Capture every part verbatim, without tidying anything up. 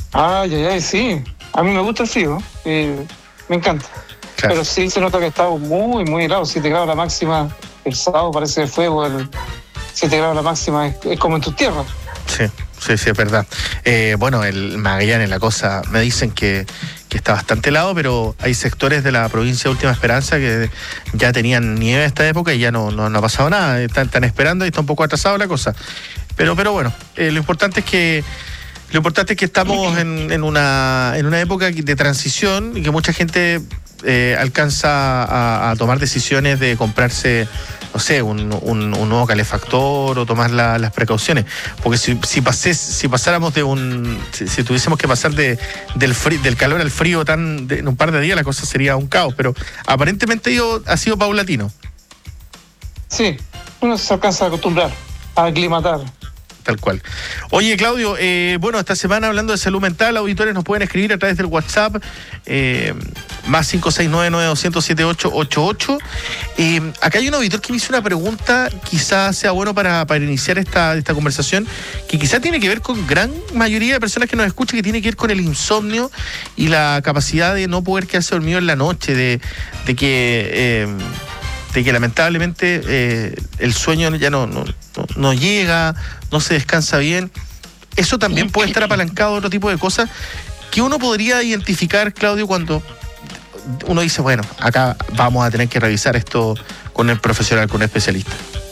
Ay, ay, ay, sí. A mí me gusta el frío, eh, me encanta. Claro. Pero sí se nota que está muy, muy helado. siete grados la máxima, el sábado parece el fuego, el siete grados la máxima es, es como en tus tierras. Sí, sí, sí, es verdad. Eh, bueno, el Magallanes, la cosa, me dicen que, que está bastante helado, pero hay sectores de la provincia de Última Esperanza que ya tenían nieve a esta época y ya no, no, no ha pasado nada. Están, están esperando y está un poco atrasado la cosa. Pero, pero bueno, eh, lo importante es que lo importante es que estamos en, en una en una época de transición y que mucha gente eh, alcanza a, a tomar decisiones de comprarse, no sé, un, un, un nuevo calefactor o tomar la, las precauciones. Porque si, si, pasé, si pasáramos de un... Si, si tuviésemos que pasar de, del, frío, del calor al frío tan de, en un par de días, la cosa sería un caos. Pero aparentemente yo, ha sido paulatino. Sí, uno se alcanza a acostumbrar, a aclimatar. Tal cual. Oye, Claudio, eh, bueno, esta semana hablando de salud mental, auditores nos pueden escribir a través del WhatsApp, eh, más cinco seis nueve nueve dos cero cero siete ocho ocho ocho. Eh, acá hay un auditor que me hizo una pregunta, quizás sea bueno para, para iniciar esta, esta conversación, que quizás tiene que ver con gran mayoría de personas que nos escuchan, que tiene que ver con el insomnio y la capacidad de no poder quedarse dormido en la noche, de, de que... Eh, de que lamentablemente eh, el sueño ya no, no, no, no llega, no se descansa bien. Eso también puede estar apalancado de otro tipo de cosas que uno podría identificar, Claudio, cuando uno dice, bueno, acá vamos a tener que revisar esto con el profesional, con el especialista.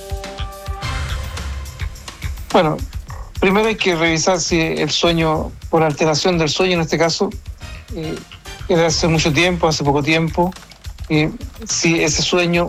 Bueno, primero hay que revisar si el sueño, por alteración del sueño en este caso, eh, es de hace mucho tiempo, hace poco tiempo, eh, si ese sueño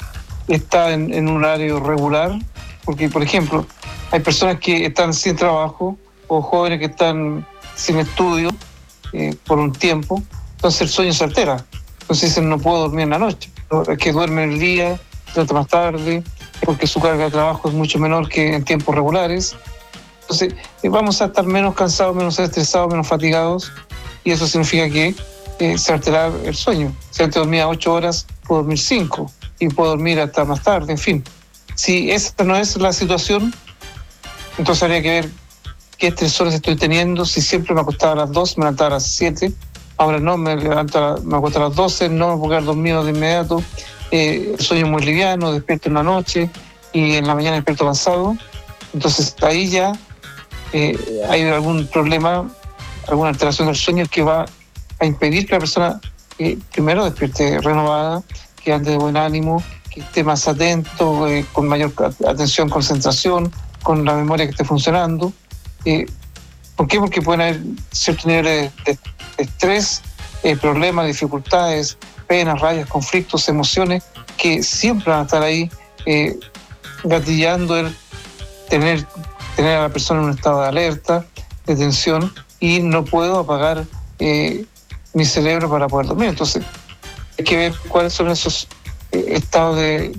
está en, en un horario regular, porque por ejemplo hay personas que están sin trabajo o jóvenes que están sin estudio eh, por un tiempo, entonces el sueño se altera, entonces dicen no puedo dormir en la noche, es que duerme en el día, trata más tarde, porque su carga de trabajo es mucho menor que en tiempos regulares, entonces eh, vamos a estar menos cansados, menos estresados, menos fatigados, y eso significa que eh, se altera el sueño. Si antes dormía ocho horas, puedo dormir cinco y puedo dormir hasta más tarde, en fin. Si esa no es la situación, entonces habría que ver qué estresores estoy teniendo. Si siempre me acostaba a las dos, me levantaba a las siete, ahora no, me levanto a, me acuesto a las doce, no me puedo quedar dormido de inmediato, eh, el sueño muy liviano, despierto en la noche y en la mañana despierto cansado, entonces ahí ya eh, hay algún problema, alguna alteración del sueño que va a impedir que la persona eh, primero despierte renovada, que ande de buen ánimo, que esté más atento, eh, con mayor atención, concentración, con la memoria que esté funcionando. Eh, ¿Por qué? Porque pueden haber ciertos niveles de, de, de estrés, eh, problemas, dificultades, penas, rabias, conflictos, emociones, que siempre van a estar ahí eh, gatillando el tener, tener a la persona en un estado de alerta, de tensión, y no puedo apagar eh, mi cerebro para poder dormir. Entonces, hay que ver cuáles son esos eh, estados de,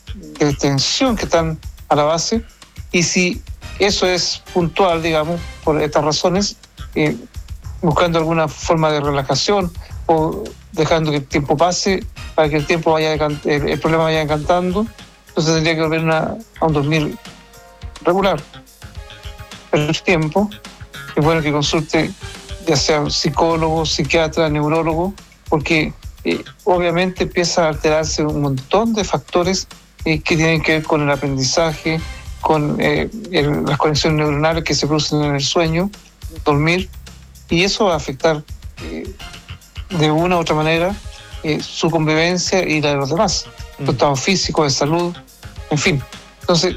de tensión que están a la base y si eso es puntual, digamos, por estas razones, eh, buscando alguna forma de relajación o dejando que el tiempo pase para que el tiempo vaya el, el problema vaya encantando, entonces tendría que volver una, a un dormir regular. Pero el tiempo es bueno que consulte ya sea psicólogo, psiquiatra, neurólogo, porque Eh, obviamente empieza a alterarse un montón de factores eh, que tienen que ver con el aprendizaje, con eh, el, las conexiones neuronales que se producen en el sueño, dormir, y eso va a afectar eh, de una u otra manera eh, su convivencia y la de los demás, mm. su estado físico, de salud, en fin. Entonces,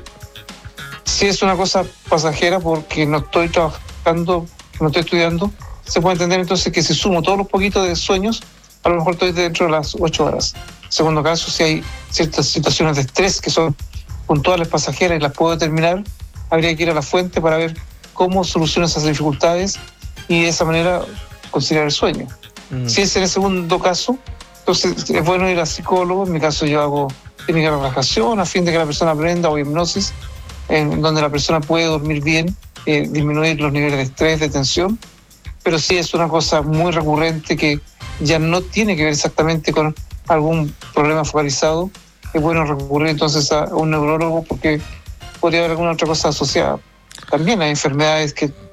si es una cosa pasajera porque no estoy trabajando, no estoy estudiando, se puede entender entonces que si sumo todos los poquitos de sueños, a lo mejor estoy dentro de las ocho horas. Segundo caso, si hay ciertas situaciones de estrés que son puntuales, pasajeras y las puedo determinar, habría que ir a la fuente para ver cómo soluciono esas dificultades y de esa manera conciliar el sueño. Mm. Si es en el segundo caso, entonces es bueno ir al psicólogo. En mi caso yo hago técnica de relajación a fin de que la persona aprenda, o hipnosis, en donde la persona puede dormir bien, eh, disminuir los niveles de estrés, de tensión. Pero sí es una cosa muy recurrente que ya no tiene que ver exactamente con algún problema focalizado, es bueno recurrir entonces a un neurólogo porque podría haber alguna otra cosa asociada. También hay enfermedades que